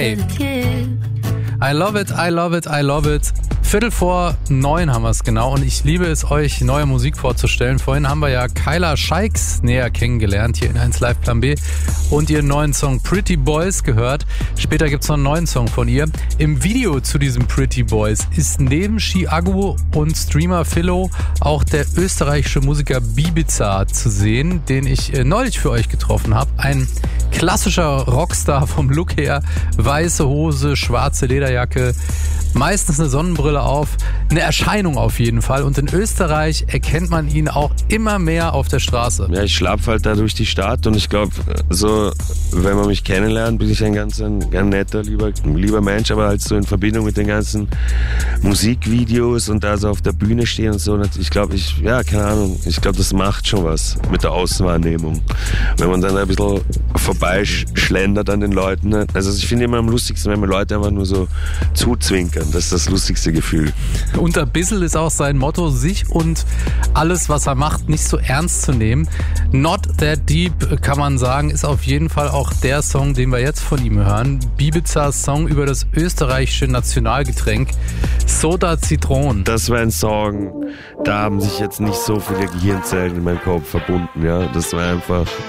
Hey. I love it, I love it, I love it. 8:45 haben wir es genau und ich liebe es, euch neue Musik vorzustellen. Vorhin haben wir ja Kyla Scheiks näher kennengelernt hier in 1 Live Plan B und ihren neuen Song Pretty Boys gehört. Später gibt es noch einen neuen Song von ihr. Im Video zu diesem Pretty Boys ist neben Chiago und Streamer Philo auch der österreichische Musiker Bibiza zu sehen, den ich neulich für euch getroffen habe. Ein klassischer Rockstar vom Look her, weiße Hose, schwarze Lederjacke, meistens eine Sonnenbrille auf, eine Erscheinung auf jeden Fall. Und in Österreich erkennt man ihn auch immer mehr auf der Straße. Ja, ich schlapfe halt da durch die Stadt und ich glaube, so, wenn man mich kennenlernt, bin ich ein ganz netter, lieber Mensch, aber halt so in Verbindung mit den ganzen Musikvideos und da so auf der Bühne stehen und so. Ich glaube, keine Ahnung, ich glaube, das macht schon was mit der Außenwahrnehmung. Wenn man dann ein bisschen vorbeischlendert an den Leuten. Also ich finde immer am lustigsten, wenn man Leute einfach nur so zuzwinkern. Das ist das lustigste Gefühl. Und ein bisschen ist auch sein Motto, sich und alles, was er macht, nicht so ernst zu nehmen. Not That Deep, kann man sagen, ist auf jeden Fall auch der Song, den wir jetzt von ihm hören. Bibizas Song über das österreichische Nationalgetränk Soda Zitron. Das war ein Song, da haben sich jetzt nicht so viele Gehirnzellen in meinem Kopf verbunden. Ja, das war einfach